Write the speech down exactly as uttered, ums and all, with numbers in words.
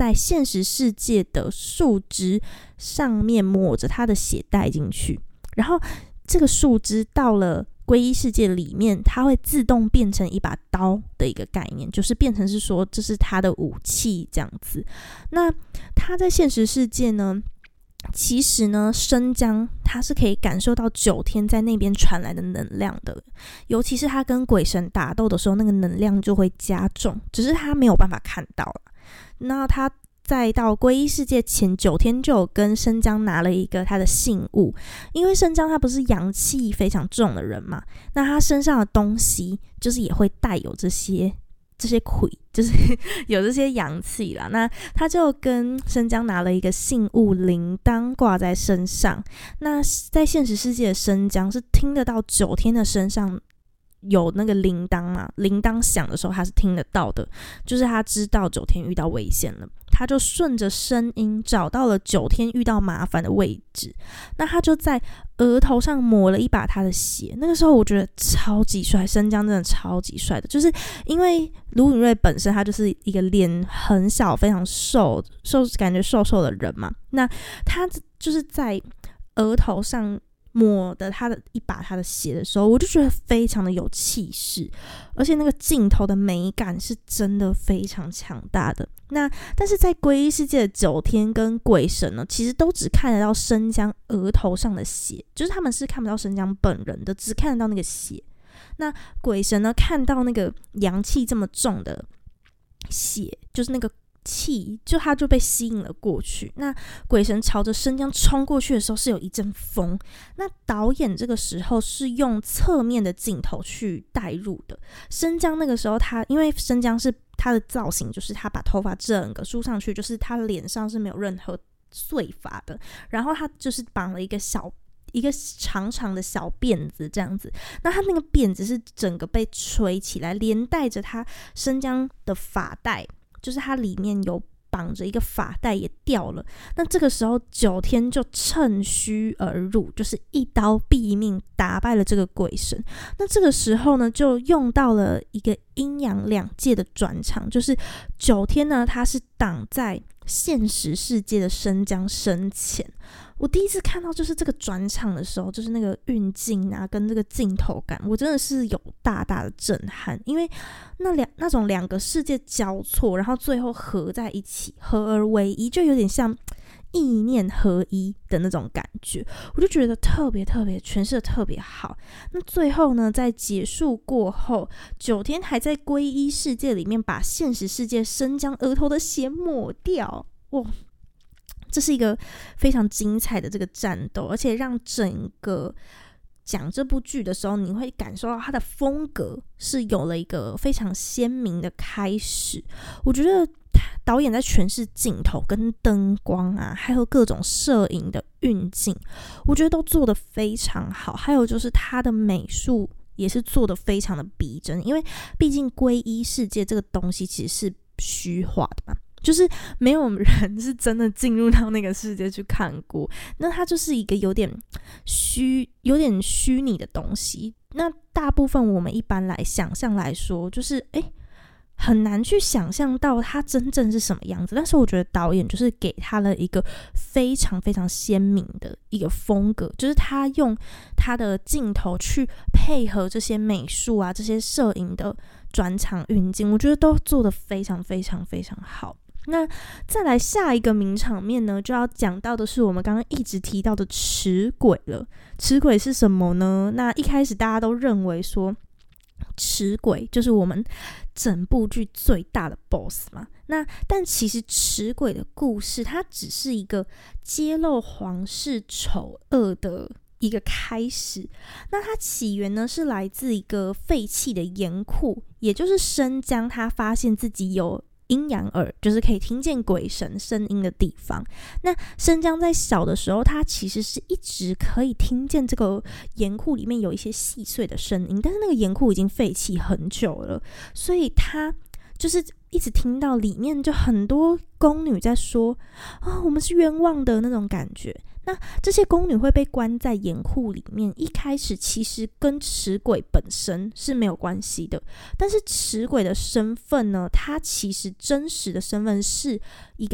在现实世界的树枝上面抹着他的血带进去，然后这个树枝到了皈依世界里面，它会自动变成一把刀的一个概念，就是变成是说这是他的武器这样子。那他在现实世界呢，其实呢生姜他是可以感受到九天在那边传来的能量的，尤其是他跟鬼神打斗的时候，那个能量就会加重，只是他没有办法看到了。那他在到皈依世界前九天就有跟生姜拿了一个他的信物，因为生姜他不是阳气非常重的人嘛，那他身上的东西就是也会带有这些这些鬼，就是有这些阳气啦。那他就跟生姜拿了一个信物铃铛挂在身上，那在现实世界的生姜是听得到九天的身上有那个铃铛嘛，铃铛响的时候他是听得到的，就是他知道九天遇到危险了，他就顺着声音找到了九天遇到麻烦的位置，那他就在额头上抹了一把他的血。那个时候我觉得超级帅，生姜真的超级帅的，就是因为卢允瑞本身他就是一个脸很小非常瘦瘦感觉瘦瘦的人嘛，那他就是在额头上抹的他的一把他的血的时候，我就觉得非常的有气势，而且那个镜头的美感是真的非常强大的。那但是在皈依世界的九天跟鬼神呢，其实都只看得到生姜额头上的血，就是他们是看不到生姜本人的，只看得到那个血。那鬼神呢，看到那个阳气这么重的血，就是那个气，就他就被吸引了过去。那鬼神朝着生姜冲过去的时候是有一阵风，那导演这个时候是用侧面的镜头去带入的。生姜那个时候他因为生姜是他的造型，就是他把头发整个梳上去，就是他脸上是没有任何碎发的，然后他就是绑了一个小一个长长的小辫子这样子，那他那个辫子是整个被吹起来，连带着他生姜的发带，就是它里面有绑着一个发带也掉了。那这个时候九天就趁虚而入，就是一刀毙命，打败了这个鬼神。那这个时候呢，就用到了一个阴阳两界的转场，就是九天呢，他是挡在现实世界的生姜身前。我第一次看到就是这个转场的时候，就是那个运镜啊跟这个镜头感，我真的是有大大的震撼，因为那两那种两个世界交错，然后最后合在一起，合而为一，就有点像意念合一的那种感觉，我就觉得特别特别诠释的特别好。那最后呢，在结束过后，九天还在皈依世界里面把现实世界生姜额头的血抹掉，哇！这是一个非常精彩的这个战斗，而且让整个讲这部剧的时候，你会感受到它的风格是有了一个非常鲜明的开始。我觉得导演在诠释镜头跟灯光啊，还有各种摄影的运镜，我觉得都做得非常好。还有就是他的美术也是做得非常的逼真，因为毕竟皈依世界这个东西其实是虚化的嘛，就是没有人是真的进入到那个世界去看过，那它就是一个有点虚有点虚拟的东西。那大部分我们一般来想象来说，就是诶很难去想象到它真正是什么样子，但是我觉得导演就是给他了一个非常非常鲜明的一个风格，就是他用他的镜头去配合这些美术啊这些摄影的转场运镜，我觉得都做得非常非常非常好。那再来下一个名场面呢，就要讲到的是我们刚刚一直提到的持鬼了。持鬼是什么呢？那一开始大家都认为说持鬼就是我们整部剧最大的 boss 嘛，那但其实持鬼的故事它只是一个揭露皇室丑恶的一个开始。那它起源呢是来自一个废弃的盐库，也就是生姜他发现自己有阴阳耳，就是可以听见鬼神声音的地方。那生姜在小的时候，他其实是一直可以听见这个盐库里面有一些细碎的声音，但是那个盐库已经废弃很久了，所以他就是一直听到里面就很多宫女在说啊、哦，我们是冤枉的那种感觉。那这些宫女会被关在盐库里面，一开始其实跟持鬼本身是没有关系的，但是持鬼的身份呢，他其实真实的身份是一个